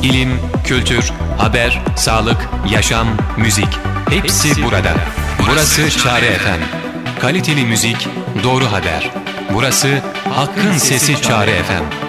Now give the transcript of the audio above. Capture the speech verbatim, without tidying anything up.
İlim, kültür, haber, sağlık, yaşam, müzik. Hepsi burada. Burası Çare F M. Kaliteli müzik, doğru haber. Burası Hakkın Sesi Çare F M.